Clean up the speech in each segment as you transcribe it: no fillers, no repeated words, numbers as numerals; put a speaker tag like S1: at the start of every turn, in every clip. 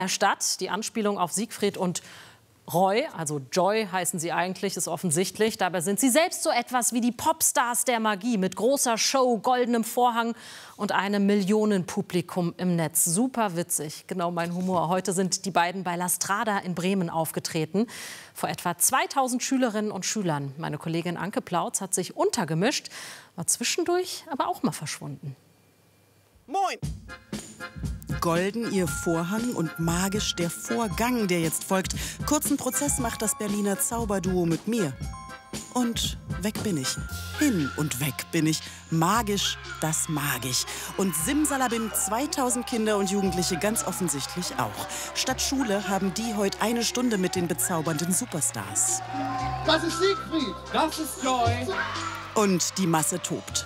S1: der Stadt. Die Anspielung auf Siegfried und Roy, also Joy heißen sie eigentlich, ist offensichtlich. Dabei sind sie selbst so etwas wie die Popstars der Magie mit großer Show, goldenem Vorhang und einem Millionenpublikum im Netz. Super witzig, genau mein Humor. Heute sind die beiden bei La Strada in Bremen aufgetreten. Vor etwa 2000 Schülerinnen und Schülern. Meine Kollegin Anke Plautz hat sich untergemischt, war zwischendurch aber auch mal verschwunden.
S2: Moin! Golden ihr Vorhang und magisch der Vorgang, der jetzt folgt. Kurzen Prozess macht das Berliner Zauberduo mit mir. Und weg bin ich. Hin und weg bin ich. Magisch, das mag ich. Und simsalabim, 2000 Kinder und Jugendliche ganz offensichtlich auch. Statt Schule haben die heute eine Stunde mit den bezaubernden Superstars.
S3: Das ist Siegfried.
S4: Das ist Joy.
S2: Und die Masse tobt.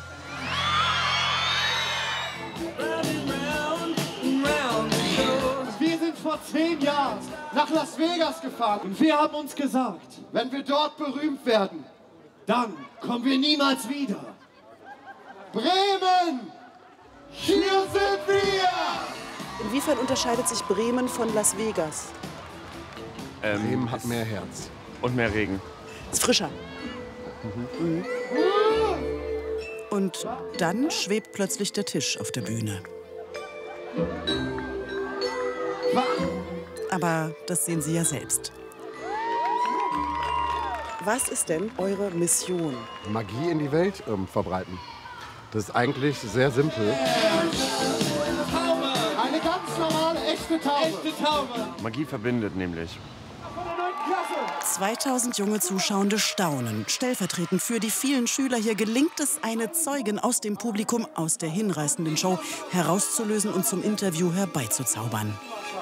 S3: Vor 10 Jahren nach Las Vegas gefahren und wir haben uns gesagt, wenn wir dort berühmt werden, dann kommen wir niemals wieder. Bremen, hier sind wir!
S2: Inwiefern unterscheidet sich Bremen von Las Vegas?
S5: Bremen hat mehr Herz.
S4: Und mehr Regen.
S2: Ist frischer. Und dann schwebt plötzlich der Tisch auf der Bühne. Aber das sehen Sie ja selbst. Was ist denn eure Mission?
S5: Magie in die Welt verbreiten. Das ist eigentlich sehr simpel.
S3: Eine ganz normale, echte Taube.
S4: Magie verbindet nämlich.
S2: 2000 junge Zuschauende staunen. Stellvertretend für die vielen Schüler hier gelingt es, eine Zeugin aus dem Publikum aus der hinreißenden Show herauszulösen und zum Interview herbeizuzaubern.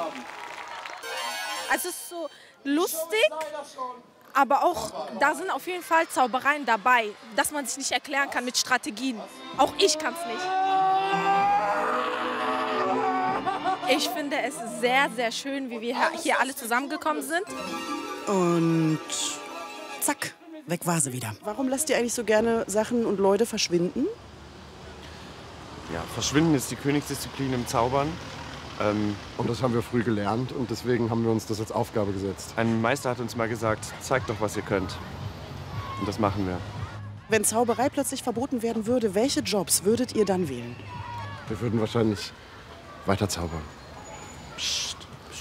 S6: Es ist so lustig, aber auch, da sind auf jeden Fall Zaubereien dabei, dass man sich nicht erklären kann mit Strategien. Auch ich kann es nicht. Ich finde es sehr, sehr schön, wie wir hier alle zusammengekommen sind.
S2: Und zack, weg war sie wieder. Warum lasst ihr eigentlich so gerne Sachen und Leute verschwinden?
S4: Ja, Verschwinden ist die Königsdisziplin im Zaubern.
S5: Und das haben wir früh gelernt und deswegen haben wir uns das als Aufgabe gesetzt.
S4: Ein Meister hat uns mal gesagt, zeigt doch, was ihr könnt. Und das machen wir.
S2: Wenn Zauberei plötzlich verboten werden würde, welche Jobs würdet ihr dann wählen?
S5: Wir würden wahrscheinlich weiter zaubern.
S2: Psst.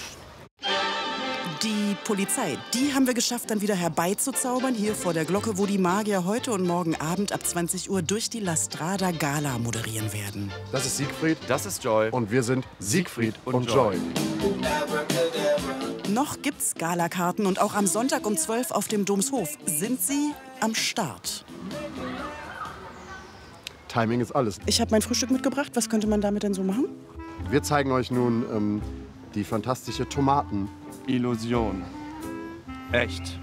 S2: Die Polizei, die haben wir geschafft, dann wieder herbeizuzaubern, hier vor der Glocke, wo die Magier heute und morgen Abend ab 20 Uhr durch die La Strada Gala moderieren werden.
S5: Das ist Siegfried.
S4: Das ist Joy.
S5: Und wir sind Siegfried und Joy.
S2: Noch gibt's Galakarten und auch am Sonntag um 12 auf dem Domshof sind sie am Start.
S5: Timing ist alles.
S2: Ich habe mein Frühstück mitgebracht. Was könnte man damit denn so machen?
S5: Wir zeigen euch nun die fantastische Tomaten.
S4: Illusion. Echt.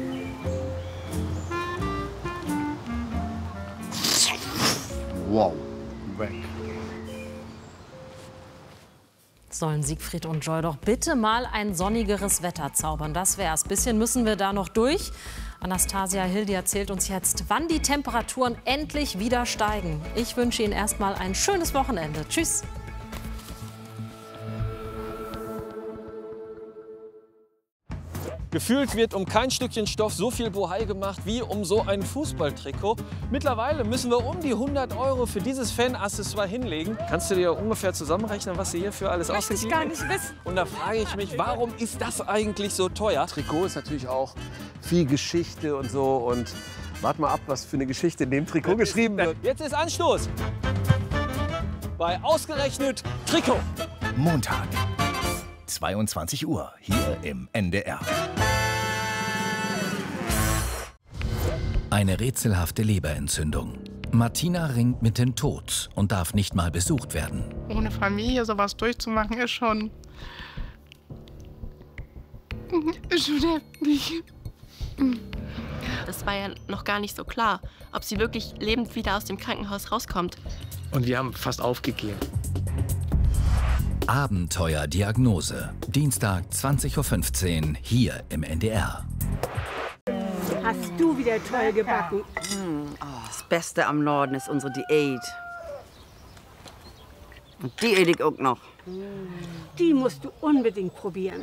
S5: Wow. Weg.
S1: Sollen Siegfried und Joy doch bitte mal ein sonnigeres Wetter zaubern. Das wär's. Bisschen müssen wir da noch durch. Anastasia Hildi erzählt uns jetzt, wann die Temperaturen endlich wieder steigen. Ich wünsche Ihnen erstmal ein schönes Wochenende. Tschüss.
S7: Gefühlt wird um kein Stückchen Stoff so viel Bohai gemacht wie um so ein Fußballtrikot. Mittlerweile müssen wir um die 100 € für dieses Fan-Accessoire hinlegen. Kannst du dir ungefähr zusammenrechnen, was sie hier für alles ausgegeben haben?
S6: Möchte ich gar nicht wissen.
S7: Und da frage ich mich, warum ist das eigentlich so teuer?
S8: Trikot ist natürlich auch viel Geschichte und so. Und wart mal ab, was für eine Geschichte in dem Trikot geschrieben wird.
S7: Jetzt ist Anstoß bei ausgerechnet Trikot.
S9: Montag, 22 Uhr, hier im NDR. Eine rätselhafte Leberentzündung. Martina ringt mit dem Tod und darf nicht mal besucht werden.
S10: Ohne Familie sowas durchzumachen, ist schon heftig.
S11: Das war ja noch gar nicht so klar, ob sie wirklich lebend wieder aus dem Krankenhaus rauskommt.
S8: Und wir haben fast aufgegeben.
S9: Abenteuerdiagnose. Dienstag 20:15 Uhr hier im NDR.
S12: Hast du wieder toll gebacken?
S13: Das Beste am Norden ist unsere Diät.
S12: Und die esse ich auch noch. Die musst du unbedingt probieren.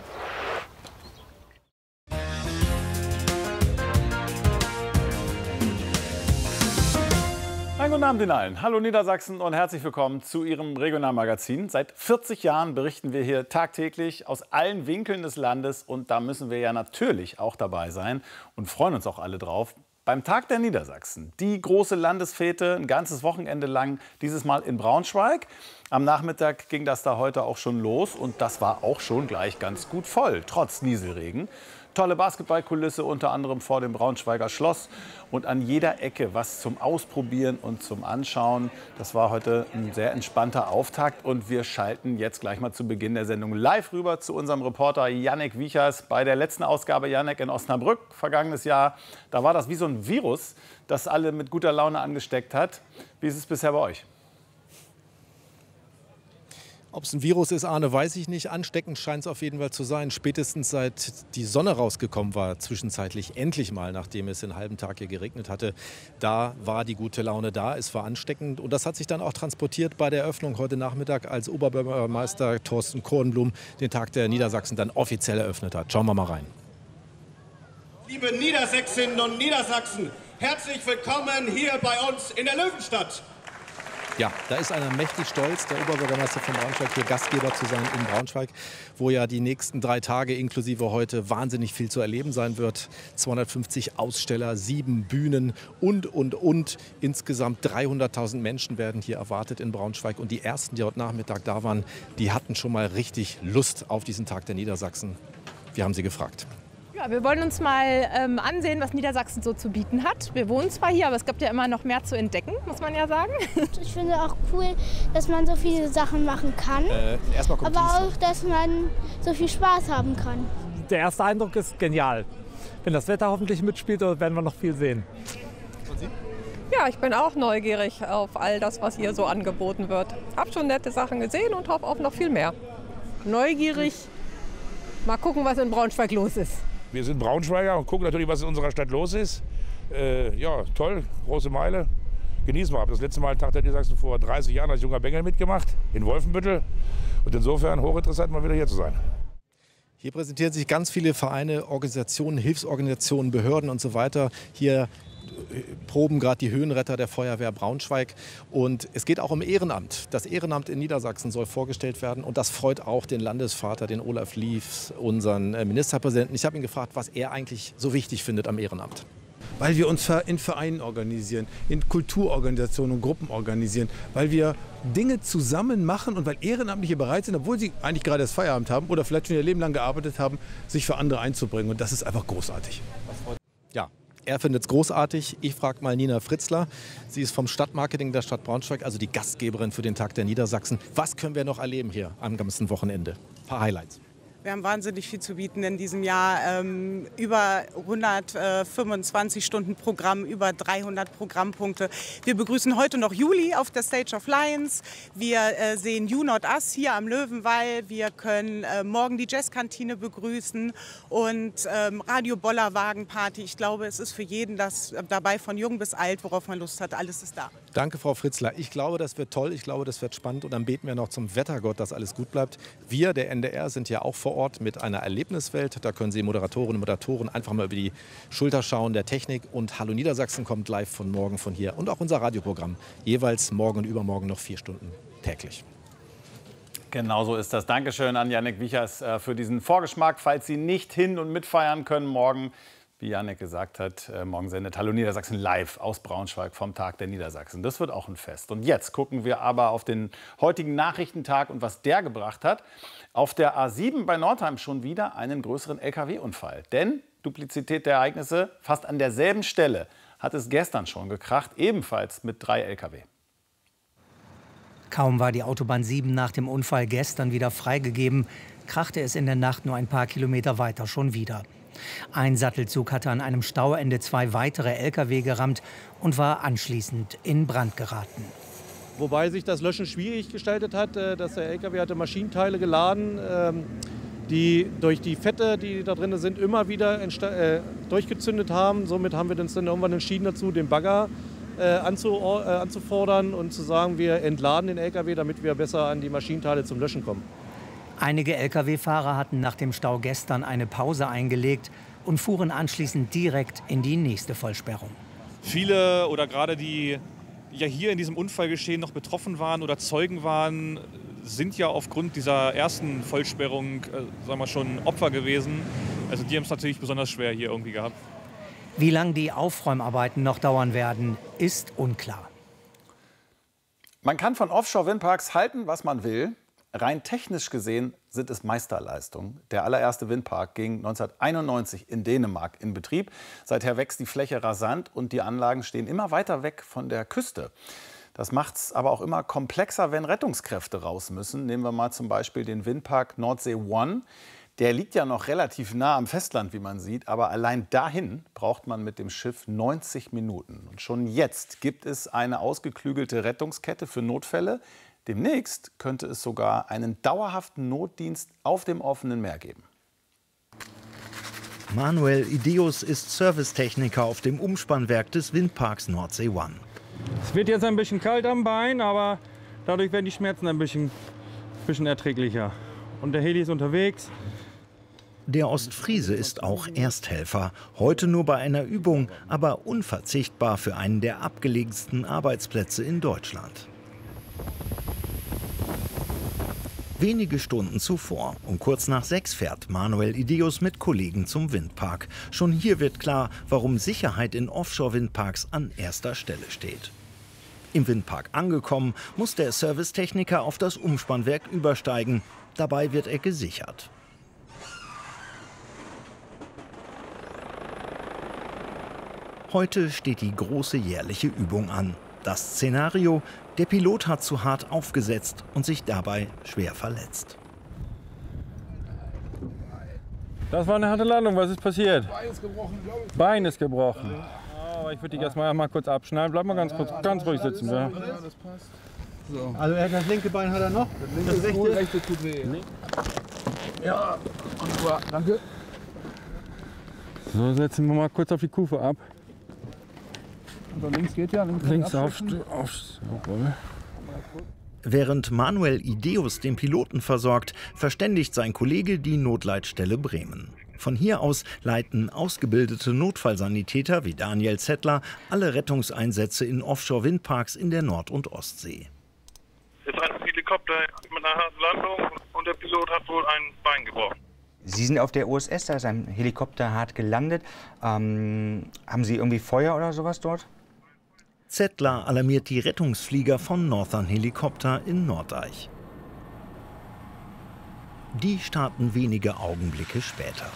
S13: Einen guten Abend Ihnen allen. Hallo Niedersachsen und herzlich willkommen zu Ihrem Regionalmagazin. Seit 40 Jahren berichten wir hier tagtäglich aus allen Winkeln des Landes. Und da müssen wir ja natürlich auch dabei sein und freuen uns auch alle drauf. Beim Tag der Niedersachsen, die große Landesfete, ein ganzes Wochenende lang, dieses Mal in Braunschweig. Am Nachmittag ging das da heute auch schon los und das war auch schon gleich ganz gut voll, trotz Nieselregen. Tolle Basketballkulisse, unter anderem vor dem Braunschweiger Schloss und an jeder Ecke was zum Ausprobieren und zum Anschauen. Das war heute ein sehr entspannter Auftakt und wir schalten jetzt gleich mal zu Beginn der Sendung live rüber zu unserem Reporter Jannik Wiechers. Bei der letzten Ausgabe, Jannik, in Osnabrück, vergangenes Jahr, da war das wie so ein Virus, das alle mit guter Laune angesteckt hat. Wie ist es bisher bei euch?
S14: Ob es ein Virus ist, Arne, weiß ich nicht. Ansteckend scheint es auf jeden Fall zu sein. Spätestens seit die Sonne rausgekommen war, zwischenzeitlich endlich mal, nachdem es den halben Tag hier geregnet hatte, da war die gute Laune da. Es war ansteckend und das hat sich dann auch transportiert bei der Eröffnung heute Nachmittag, als Oberbürgermeister Thorsten Kornblum den Tag der Niedersachsen dann offiziell eröffnet hat. Schauen wir mal rein.
S15: Liebe Niedersächsinnen und Niedersachsen, herzlich willkommen hier bei uns in der Löwenstadt.
S14: Ja, da ist einer mächtig stolz, der Oberbürgermeister von Braunschweig, hier Gastgeber zu sein in Braunschweig, wo ja die nächsten 3 Tage inklusive heute wahnsinnig viel zu erleben sein wird. 250 Aussteller, 7 Bühnen und. Insgesamt 300.000 Menschen werden hier erwartet in Braunschweig. Und die ersten, die heute Nachmittag da waren, die hatten schon mal richtig Lust auf diesen Tag der Niedersachsen. Wir haben sie gefragt.
S16: Ja, wir wollen uns mal ansehen, was Niedersachsen so zu bieten hat. Wir wohnen zwar hier, aber es gibt ja immer noch mehr zu entdecken, muss man ja sagen.
S17: Ich finde auch cool, dass man so viele Sachen machen kann, aber auch, dass man so viel Spaß haben kann.
S18: Der erste Eindruck ist genial. Wenn das Wetter hoffentlich mitspielt, werden wir noch viel sehen.
S14: Und Sie?
S19: Ja, ich bin auch neugierig auf all das, was hier so angeboten wird. Hab schon nette Sachen gesehen und hoffe auf noch viel mehr.
S12: Neugierig. Mal gucken, was in Braunschweig los ist.
S20: Wir sind Braunschweiger und gucken natürlich, was in unserer Stadt los ist. Ja, toll, große Meile. Genießen wir. Ich habe das letzte Mal Tag der Niedersachsen vor 30 Jahren als junger Bengel mitgemacht, in Wolfenbüttel. Und insofern hochinteressant, mal wieder hier zu sein.
S14: Hier präsentieren sich ganz viele Vereine, Organisationen, Hilfsorganisationen, Behörden und so weiter. Hier proben gerade die Höhenretter der Feuerwehr Braunschweig. Und es geht auch um Ehrenamt. Das Ehrenamt in Niedersachsen soll vorgestellt werden. Und das freut auch den Landesvater, den Olaf Liefs, unseren Ministerpräsidenten. Ich habe ihn gefragt, was er eigentlich so wichtig findet am Ehrenamt.
S21: Weil wir uns in Vereinen organisieren, in Kulturorganisationen und Gruppen organisieren, weil wir Dinge zusammen machen und weil Ehrenamtliche bereit sind, obwohl sie eigentlich gerade das Feierabend haben oder vielleicht schon ihr Leben lang gearbeitet haben, sich für andere einzubringen. Und das ist einfach großartig.
S14: Ja. Er findet es großartig. Ich frage mal Nina Fritzler. Sie ist vom Stadtmarketing der Stadt Braunschweig, also die Gastgeberin für den Tag der Niedersachsen. Was können wir noch erleben hier am ganzen Wochenende? Ein paar Highlights.
S2: Wir haben wahnsinnig viel zu bieten in diesem Jahr. Über 125 Stunden Programm, über 300 Programmpunkte. Wir begrüßen heute noch Juli auf der Stage of Lions. Wir sehen You Not Us hier am Löwenwall. Wir können morgen die Jazzkantine begrüßen und Radio Bollerwagen Party. Ich glaube, es ist für jeden das dabei, von jung bis alt, worauf man Lust hat. Alles ist da.
S14: Danke, Frau Fritzler. Ich glaube, das wird toll. Ich glaube, das wird spannend. Und dann beten wir noch zum Wettergott, dass alles gut bleibt. Wir, der NDR, sind ja auch vor Ort mit einer Erlebniswelt. Da können Sie Moderatorinnen und Moderatoren einfach mal über die Schulter schauen der Technik. Und Hallo Niedersachsen kommt live von morgen von hier. Und auch unser Radioprogramm. Jeweils morgen und übermorgen noch 4 Stunden täglich.
S13: Genau so ist das. Dankeschön an Jannik Wiechers für diesen Vorgeschmack. Falls Sie nicht hin- und mitfeiern können morgen, wie Jannik gesagt hat, morgen sendet Hallo Niedersachsen live aus Braunschweig vom Tag der Niedersachsen. Das wird auch ein Fest. Und jetzt gucken wir aber auf den heutigen Nachrichtentag und was der gebracht hat. Auf der A7 bei Nordheim schon wieder einen größeren LKW-Unfall. Denn Duplizität der Ereignisse, fast an derselben Stelle hat es gestern schon gekracht, ebenfalls mit 3 LKW.
S22: Kaum war die Autobahn 7 nach dem Unfall gestern wieder freigegeben, krachte es in der Nacht nur ein paar Kilometer weiter schon wieder. Ein Sattelzug hatte an einem Stauende 2 weitere Lkw gerammt und war anschließend in Brand geraten.
S23: Wobei sich das Löschen schwierig gestaltet hat, dass der Lkw hatte Maschinenteile geladen, die durch die Fette, die da drin sind, immer wieder durchgezündet haben. Somit haben wir uns dann irgendwann entschieden dazu, den Bagger anzufordern und zu sagen, wir entladen den LKW, damit wir besser an die Maschinenteile zum Löschen kommen.
S22: Einige Lkw-Fahrer hatten nach dem Stau gestern eine Pause eingelegt und fuhren anschließend direkt in die nächste Vollsperrung.
S3: Viele oder gerade die ja hier in diesem Unfallgeschehen noch betroffen waren oder Zeugen waren, sind ja aufgrund dieser ersten Vollsperrung sagen wir schon Opfer gewesen. Also die haben es natürlich besonders schwer hier irgendwie gehabt.
S22: Wie lange die Aufräumarbeiten noch dauern werden, ist unklar.
S13: Man kann von Offshore-Windparks halten, was man will. Rein technisch gesehen sind es Meisterleistungen. Der allererste Windpark ging 1991 in Dänemark in Betrieb. Seither wächst die Fläche rasant und die Anlagen stehen immer weiter weg von der Küste. Das macht es aber auch immer komplexer, wenn Rettungskräfte raus müssen. Nehmen wir mal zum Beispiel den Windpark Nordsee One. Der liegt ja noch relativ nah am Festland, wie man sieht. Aber allein dahin braucht man mit dem Schiff 90 Minuten. Und schon jetzt gibt es eine ausgeklügelte Rettungskette für Notfälle. Demnächst könnte es sogar einen dauerhaften Notdienst auf dem offenen Meer geben.
S4: Manuel Ideus ist Servicetechniker auf dem Umspannwerk des Windparks Nordsee One.
S5: Es wird jetzt ein bisschen kalt am Bein, aber dadurch werden die Schmerzen ein bisschen erträglicher. Und der Heli ist unterwegs.
S4: Der Ostfriese ist auch Ersthelfer. Heute nur bei einer Übung, aber unverzichtbar für einen der abgelegensten Arbeitsplätze in Deutschland. Wenige Stunden zuvor, um kurz nach 6 fährt Manuel Ideus mit Kollegen zum Windpark. Schon hier wird klar, warum Sicherheit in Offshore-Windparks an erster Stelle steht. Im Windpark angekommen, muss der Servicetechniker auf das Umspannwerk übersteigen. Dabei wird er gesichert. Heute steht die große jährliche Übung an. Das Szenario: der Pilot hat zu hart aufgesetzt und sich dabei schwer verletzt.
S5: Das war eine harte Landung. Was ist passiert?
S21: Bein ist gebrochen, glaube ich.
S5: Bein ist gebrochen. Oh, ich würde dich erst mal kurz abschneiden. Bleib mal ganz ruhig sitzen. Ja,
S21: das passt. So.
S18: Also das linke Bein hat er noch.
S21: Das rechte tut weh. Ja, danke.
S5: So, setzen wir mal kurz auf die Kufe ab.
S21: Also links geht ja.
S5: Links auf.
S4: Während Manuel Ideus den Piloten versorgt, verständigt sein Kollege die Notleitstelle Bremen. Von hier aus leiten ausgebildete Notfallsanitäter wie Daniel Zettler alle Rettungseinsätze in Offshore-Windparks in der Nord- und Ostsee.
S24: Es ist ein Helikopter mit einer harten Landung und der Pilot hat wohl ein Bein gebrochen.
S25: Sie sind auf der USS, da ist ein Helikopter hart gelandet. Haben Sie irgendwie Feuer oder sowas dort?
S4: Zettler alarmiert die Rettungsflieger von Northern Helicopter in Nordeich. Die starten wenige Augenblicke später.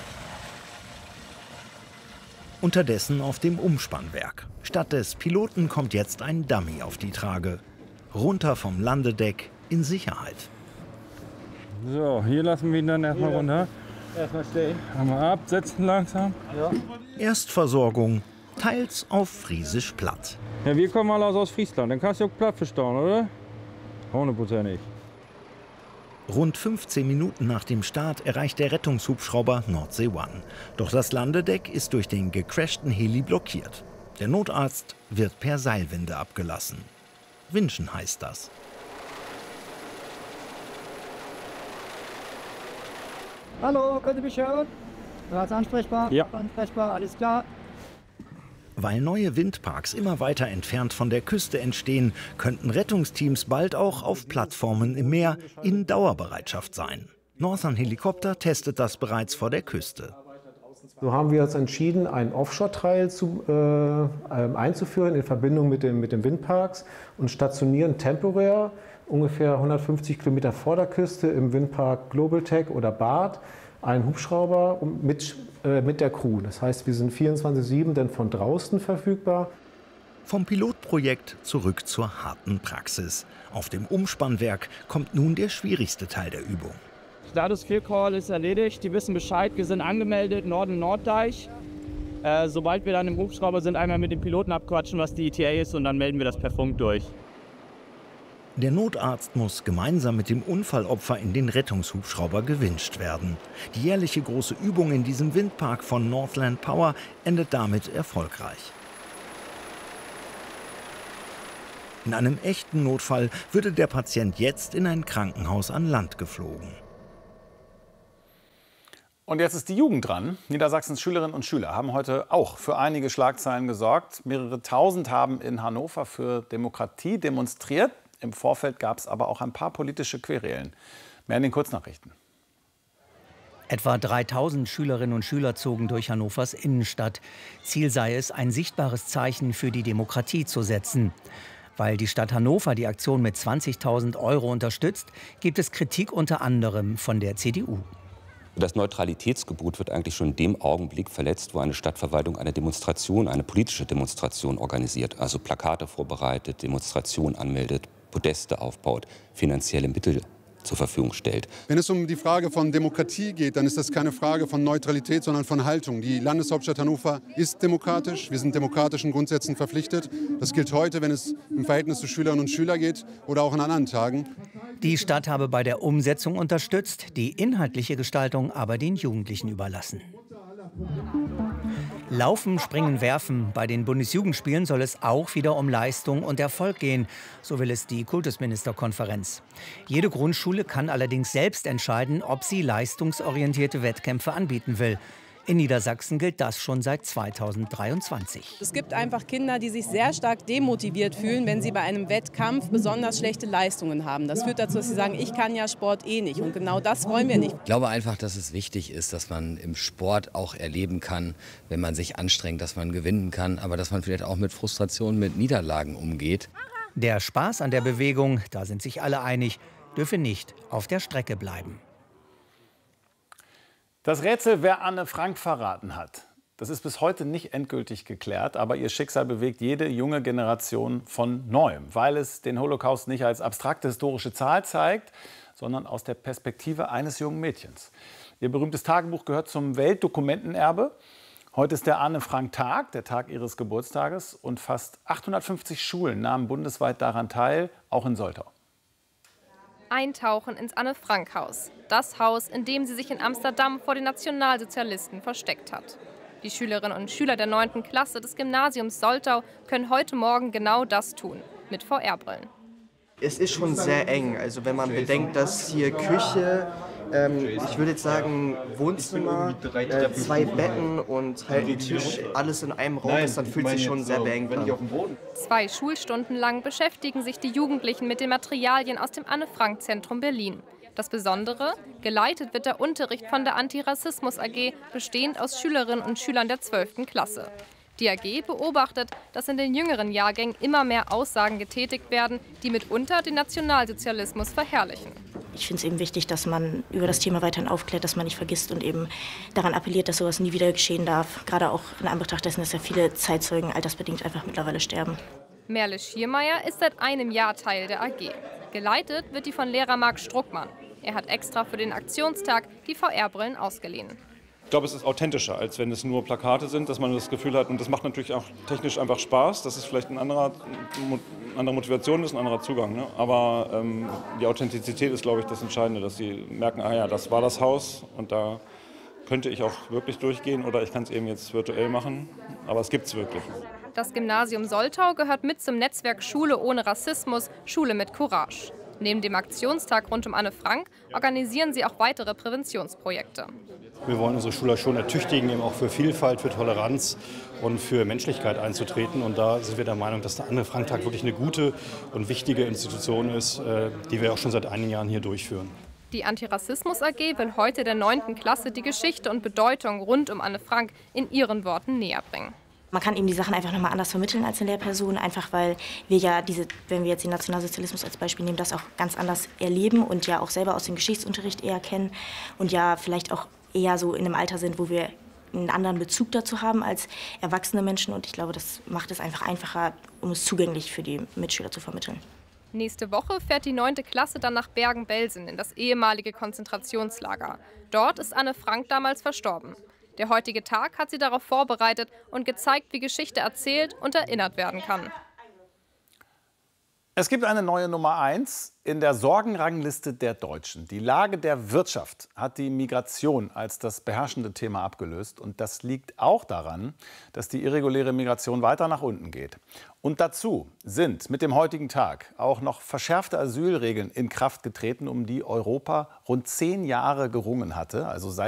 S4: Unterdessen auf dem Umspannwerk. Statt des Piloten kommt jetzt ein Dummy auf die Trage. Runter vom Landedeck in Sicherheit.
S5: So, hier lassen wir ihn dann erstmal runter.
S18: Erstmal stehen.
S5: Einmal ab, setzen langsam.
S18: Ja.
S4: Erstversorgung, teils auf Friesisch platt.
S5: Ja, wir kommen alle aus Ostfriesland. Dann kannst du auch platt verstauen, oder? 100%.
S4: Rund 15 Minuten nach dem Start erreicht der Rettungshubschrauber Nordsee One. Doch das Landedeck ist durch den gecrashten Heli blockiert. Der Notarzt wird per Seilwinde abgelassen. Winschen heißt das.
S18: Hallo, könnt ihr mich hören? Bereits ansprechbar?
S5: Ja.
S18: Ansprechbar, alles klar.
S4: Weil neue Windparks immer weiter entfernt von der Küste entstehen, könnten Rettungsteams bald auch auf Plattformen im Meer in Dauerbereitschaft sein. Northern Helicopter testet das bereits vor der Küste.
S26: So haben wir uns entschieden, einen Offshore-Trial einzuführen in Verbindung mit den Windparks und stationieren temporär ungefähr 150 Kilometer vor der Küste im Windpark Global Tech oder BART einen Hubschrauber mit der Crew. Das heißt, wir sind 24/7 dann von draußen verfügbar.
S4: Vom Pilotprojekt zurück zur harten Praxis. Auf dem Umspannwerk kommt nun der schwierigste Teil der Übung.
S27: Status 4 Call ist erledigt, die wissen Bescheid, wir sind angemeldet, Norden-Norddeich. Sobald wir dann im Hubschrauber sind, einmal mit dem Piloten abquatschen, was die ETA ist, und dann melden wir das per Funk durch.
S4: Der Notarzt muss gemeinsam mit dem Unfallopfer in den Rettungshubschrauber gewincht werden. Die jährliche große Übung in diesem Windpark von Northland Power endet damit erfolgreich. In einem echten Notfall würde der Patient jetzt in ein Krankenhaus an Land geflogen.
S13: Und jetzt ist die Jugend dran. Niedersachsens Schülerinnen und Schüler haben heute auch für einige Schlagzeilen gesorgt. Mehrere Tausend haben in Hannover für Demokratie demonstriert. Im Vorfeld gab es aber auch ein paar politische Querelen. Mehr in den Kurznachrichten.
S22: Etwa 3000 Schülerinnen und Schüler zogen durch Hannovers Innenstadt. Ziel sei es, ein sichtbares Zeichen für die Demokratie zu setzen. Weil die Stadt Hannover die Aktion mit 20.000 € unterstützt, gibt es Kritik unter anderem von der CDU.
S1: Das Neutralitätsgebot wird eigentlich schon in dem Augenblick verletzt, wo eine Stadtverwaltung eine Demonstration, eine politische Demonstration organisiert. Also Plakate vorbereitet, Demonstrationen anmeldet, Podeste aufbaut, finanzielle Mittel zur Verfügung stellt.
S6: Wenn es um die Frage von Demokratie geht, dann ist das keine Frage von Neutralität, sondern von Haltung. Die Landeshauptstadt Hannover ist demokratisch. Wir sind demokratischen Grundsätzen verpflichtet. Das gilt heute, wenn es im Verhältnis zu Schülerinnen und Schülern geht oder auch an anderen Tagen.
S22: Die Stadt habe bei der Umsetzung unterstützt, die inhaltliche Gestaltung aber den Jugendlichen überlassen. Laufen, Springen, Werfen. Bei den Bundesjugendspielen soll es auch wieder um Leistung und Erfolg gehen. So will es die Kultusministerkonferenz. Jede Grundschule kann allerdings selbst entscheiden, ob sie leistungsorientierte Wettkämpfe anbieten will. In Niedersachsen gilt das schon seit 2023.
S7: Es gibt einfach Kinder, die sich sehr stark demotiviert fühlen, wenn sie bei einem Wettkampf besonders schlechte Leistungen haben. Das führt dazu, dass sie sagen, ich kann ja Sport eh nicht. Und genau das wollen wir nicht.
S8: Ich glaube einfach, dass es wichtig ist, dass man im Sport auch erleben kann, wenn man sich anstrengt, dass man gewinnen kann, aber dass man vielleicht auch mit Frustrationen, mit Niederlagen umgeht.
S22: Der Spaß an der Bewegung, da sind sich alle einig, dürfe nicht auf der Strecke bleiben.
S13: Das Rätsel, wer Anne Frank verraten hat, das ist bis heute nicht endgültig geklärt, aber ihr Schicksal bewegt jede junge Generation von Neuem, weil es den Holocaust nicht als abstrakte historische Zahl zeigt, sondern aus der Perspektive eines jungen Mädchens. Ihr berühmtes Tagebuch gehört zum Weltdokumentenerbe. Heute ist der Anne Frank Tag, der Tag ihres Geburtstages, und fast 850 Schulen nahmen bundesweit daran teil, auch in Soltau.
S9: Eintauchen ins Anne-Frank-Haus. Das Haus, in dem sie sich in Amsterdam vor den Nationalsozialisten versteckt hat. Die Schülerinnen und Schüler der 9. Klasse des Gymnasiums Soltau können heute Morgen genau das tun, mit VR-Brillen.
S10: Es ist schon sehr eng, also wenn man bedenkt, dass hier Küche, ich würde jetzt sagen Wohnzimmer, 2 Betten und halt ein Tisch, alles in einem Raum ist, dann fühlt sich schon sehr beengt an.
S9: 2 Schulstunden lang beschäftigen sich die Jugendlichen mit den Materialien aus dem Anne-Frank-Zentrum Berlin. Das Besondere, geleitet wird der Unterricht von der Antirassismus AG, bestehend aus Schülerinnen und Schülern der 12. Klasse. Die AG beobachtet, dass in den jüngeren Jahrgängen immer mehr Aussagen getätigt werden, die mitunter den Nationalsozialismus verherrlichen.
S11: Ich finde es eben wichtig, dass man über das Thema weiterhin aufklärt, dass man nicht vergisst und eben daran appelliert, dass sowas nie wieder geschehen darf. Gerade auch in Anbetracht dessen, dass ja viele Zeitzeugen altersbedingt einfach mittlerweile sterben.
S9: Merle Schiermeier ist seit einem Jahr Teil der AG. Geleitet wird die von Lehrer Marc Struckmann. Er hat extra für den Aktionstag die VR-Brillen ausgeliehen.
S28: Ich glaube, es ist authentischer, als wenn es nur Plakate sind, dass man das Gefühl hat, und das macht natürlich auch technisch einfach Spaß, dass es vielleicht eine andere Motivation ist, ein anderer Zugang. Ne? Aber die Authentizität ist, glaube ich, das Entscheidende, dass sie merken, ah ja, das war das Haus und da könnte ich auch wirklich durchgehen oder ich kann es eben jetzt virtuell machen, aber es gibt es wirklich.
S9: Das Gymnasium Soltau gehört mit zum Netzwerk Schule ohne Rassismus, Schule mit Courage. Neben dem Aktionstag rund um Anne Frank organisieren sie auch weitere Präventionsprojekte.
S29: Wir wollen unsere Schüler schon ertüchtigen, eben auch für Vielfalt, für Toleranz und für Menschlichkeit einzutreten. Und da sind wir der Meinung, dass der Anne-Frank-Tag wirklich eine gute und wichtige Institution ist, die wir auch schon seit einigen Jahren hier durchführen.
S9: Die Antirassismus AG will heute der 9. Klasse die Geschichte und Bedeutung rund um Anne Frank in ihren Worten näher bringen.
S11: Man kann eben die Sachen einfach nochmal anders vermitteln als eine Lehrperson, einfach weil wir ja wenn wir jetzt den Nationalsozialismus als Beispiel nehmen, das auch ganz anders erleben und ja auch selber aus dem Geschichtsunterricht eher kennen und ja vielleicht auch eher so in einem Alter sind, wo wir einen anderen Bezug dazu haben als erwachsene Menschen. Und ich glaube, das macht es einfach einfacher, um es zugänglich für die Mitschüler zu vermitteln.
S9: Nächste Woche fährt die 9. Klasse dann nach Bergen-Belsen in das ehemalige Konzentrationslager. Dort ist Anne Frank damals verstorben. Der heutige Tag hat sie darauf vorbereitet und gezeigt, wie Geschichte erzählt und erinnert werden kann.
S13: Es gibt eine neue Nummer 1 in der Sorgenrangliste der Deutschen. Die Lage der Wirtschaft hat die Migration als das beherrschende Thema abgelöst. Und das liegt auch daran, dass die irreguläre Migration weiter nach unten geht. Und dazu sind mit dem heutigen Tag auch noch verschärfte Asylregeln in Kraft getreten, um die Europa rund 10 Jahre gerungen hatte. Also seit